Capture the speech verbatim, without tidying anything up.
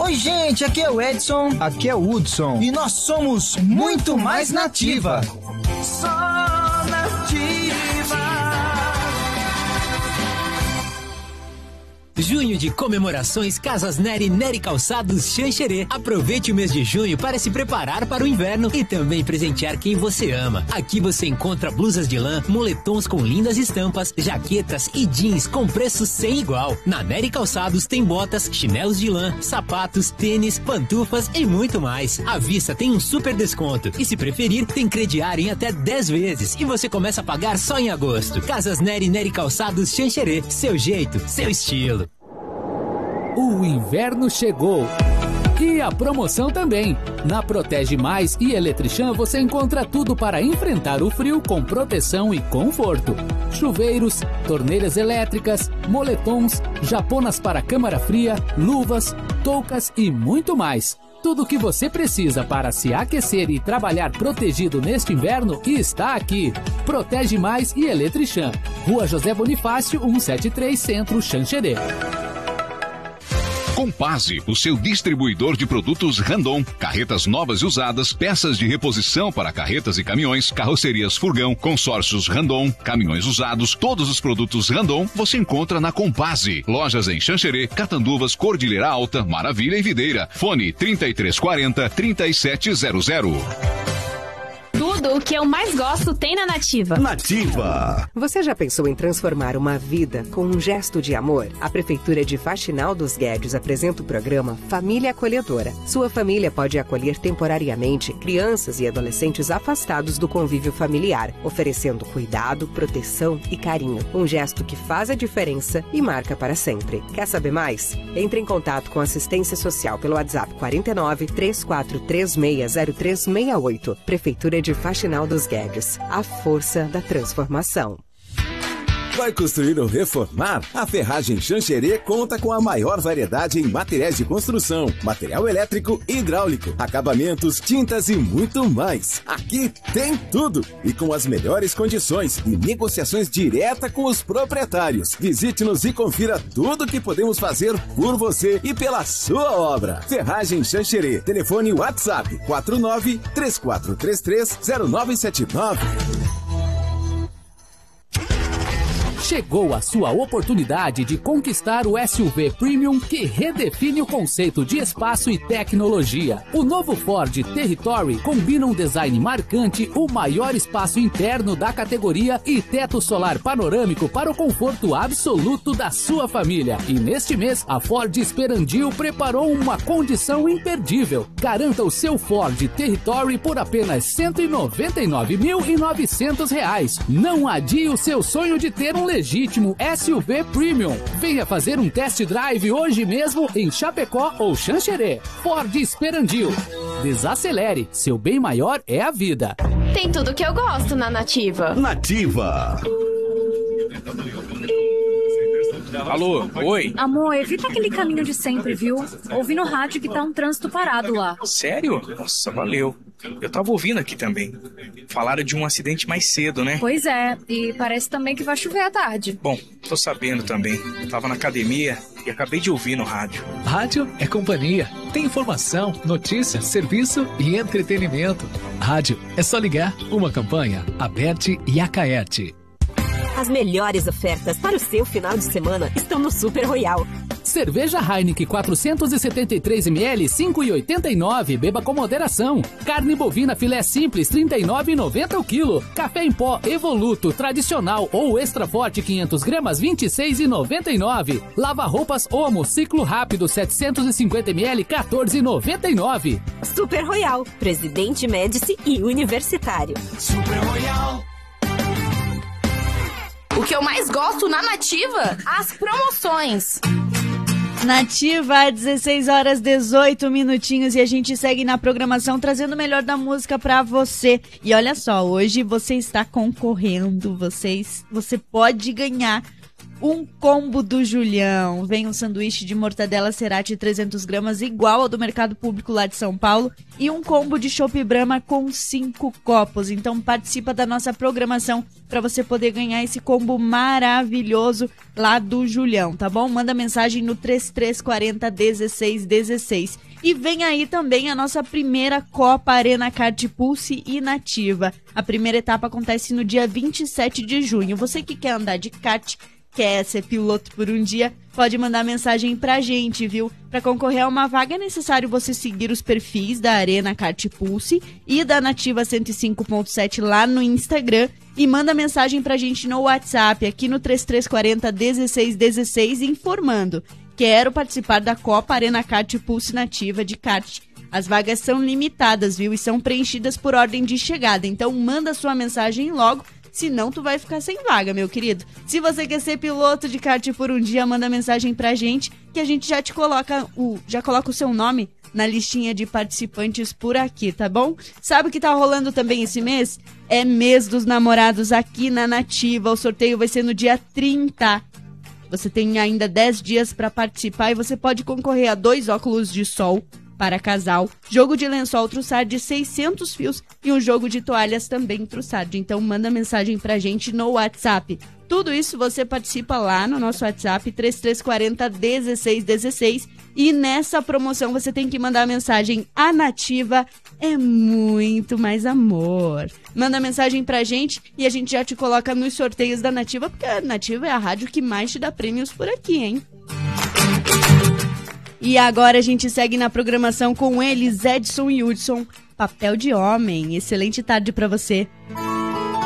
Oi, gente, aqui é o Edson. Aqui é o Hudson. E nós somos Muito Mais Nativa. Só Nativa. Junho de comemorações Casas Nery Nery Calçados Xanxerê. Aproveite o mês de junho para se preparar para o inverno e também presentear quem você ama. Aqui você encontra blusas de lã, moletons com lindas estampas, jaquetas e jeans com preços sem igual. Na Nery Calçados tem botas, chinelos de lã, sapatos, tênis, pantufas e muito mais. À vista tem um super desconto e, se preferir, tem crediário em até dez vezes e você começa a pagar só em agosto. Casas Nery Nery Calçados Xanxerê. Seu jeito, seu estilo. O inverno chegou e a promoção também. Na Protege Mais e Eletrichan você encontra tudo para enfrentar o frio com proteção e conforto. Chuveiros, torneiras elétricas, moletons, japonas para câmara fria, luvas, toucas e muito mais. Tudo o que você precisa para se aquecer e trabalhar protegido neste inverno está aqui. Protege Mais e Eletrichan. Rua José Bonifácio, cento e setenta e três, Centro, Xanxerê. Compase, o seu distribuidor de produtos Randon. Carretas novas e usadas, peças de reposição para carretas e caminhões, carrocerias Furgão, consórcios Randon, caminhões usados, todos os produtos Randon você encontra na Compase. Lojas em Xanxerê, Catanduvas, Cordilheira Alta, Maravilha e Videira. Fone trinta e três quarenta, trinta e sete zero zero. Tudo o que eu mais gosto tem na Nativa. Nativa. Você já pensou em transformar uma vida com um gesto de amor? A Prefeitura de Faxinal dos Guedes apresenta o programa Família Acolhedora. Sua família pode acolher temporariamente crianças e adolescentes afastados do convívio familiar, oferecendo cuidado, proteção e carinho. Um gesto que faz a diferença e marca para sempre. Quer saber mais? Entre em contato com a assistência social pelo WhatsApp quatro nove, três quatro três seis zero três seis oito. Prefeitura de Faxinal dos Guedes, a força da transformação. Vai construir ou reformar? A Ferragem Xanxerê conta com a maior variedade em materiais de construção, material elétrico e hidráulico, acabamentos, tintas e muito mais. Aqui tem tudo e com as melhores condições e negociações direta com os proprietários. Visite-nos e confira tudo que podemos fazer por você e pela sua obra. Ferragem Xanxerê. Telefone WhatsApp quatro nove, três quatro três três, zero nove sete nove. Chegou a sua oportunidade de conquistar o S U V Premium que redefine o conceito de espaço e tecnologia. O novo Ford Territory combina um design marcante, o maior espaço interno da categoria e teto solar panorâmico para o conforto absoluto da sua família. E neste mês, a Ford Esperandio preparou uma condição imperdível. Garanta o seu Ford Territory por apenas cento e noventa e nove mil e novecentos reais. Não adie o seu sonho de ter um legítimo S U V Premium. Venha fazer um test drive hoje mesmo em Chapecó ou Xanxerê. Ford Esperandio. Desacelere, seu bem maior é a vida. Tem tudo que eu gosto na Nativa. Nativa. Alô, oi? Amor, evita aquele caminho de sempre, viu? Ouvi no rádio que tá um trânsito parado lá. Sério? Nossa, valeu. Eu tava ouvindo aqui também. Falaram de um acidente mais cedo, né? Pois é, e parece também que vai chover à tarde. Bom, tô sabendo também. Eu tava na academia e acabei de ouvir no rádio. Rádio é companhia. Tem informação, notícia, serviço e entretenimento. Rádio é só ligar. Uma campanha, Aberte e Acaerte. As melhores ofertas para o seu final de semana estão no Super Royal. Cerveja Heineken quatrocentos e setenta e três mililitros, cinco reais e oitenta e nove centavos. Beba com moderação. Carne bovina filé simples, trinta e nove reais e noventa centavos o quilo. Café em pó Evoluto, tradicional ou extra forte, quinhentas gramas, vinte e seis reais e noventa e nove centavos. Lava roupas Omo, ciclo rápido, setecentos e cinquenta mililitros, quatorze reais e noventa e nove centavos. Super Royal, Presidente Médici e Universitário. Super Royal. O que eu mais gosto na Nativa? As promoções. Nativa, dezesseis horas, dezoito minutinhos e a gente segue na programação trazendo o melhor da música pra você. E olha só, hoje você está concorrendo, vocês, você pode ganhar um combo do Julião. Vem um sanduíche de mortadela Cerati trezentos gramas igual ao do Mercado Público lá de São Paulo e um combo de chopp Brahma com cinco copos. Então participa da nossa programação para você poder ganhar esse combo maravilhoso lá do Julião, tá bom? Manda mensagem no três três quatro zero, dezesseis dezesseis. E vem aí também a nossa primeira Copa Arena Kart Pulse inativa. A primeira etapa acontece no dia vinte e sete de junho. Você que quer andar de kart, quer ser piloto por um dia, pode mandar mensagem pra gente, viu? Pra concorrer a uma vaga é necessário você seguir os perfis da Arena Kart Pulse e da Nativa cento e cinco ponto sete lá no Instagram e manda mensagem pra gente no WhatsApp, aqui no três três quatro zero, dezesseis dezesseis, informando: quero participar da Copa Arena Kart Pulse Nativa de kart. As vagas são limitadas, viu? E são preenchidas por ordem de chegada. Então manda sua mensagem logo, senão tu vai ficar sem vaga, meu querido. Se você quer ser piloto de kart por um dia, manda mensagem pra gente, que a gente já te coloca o, já coloca o seu nome na listinha de participantes por aqui, tá bom? Sabe o que tá rolando também esse mês? É mês dos namorados aqui na Nativa. O sorteio vai ser no dia trinta. Você tem ainda dez dias para participar e você pode concorrer a dois óculos de sol para casal, jogo de lençol Trussard de seiscentos fios e um jogo de toalhas também Trussard. Então manda mensagem pra gente no WhatsApp. Tudo isso você participa lá no nosso WhatsApp três três quatro zero, dezesseis dezesseis. E nessa promoção você tem que mandar a mensagem: a Nativa é muito mais amor. Manda mensagem pra gente e a gente já te coloca nos sorteios da Nativa, porque a Nativa é a rádio que mais te dá prêmios por aqui, hein? E agora a gente segue na programação com eles, Edson e Hudson, Papel de Homem. Excelente tarde pra você.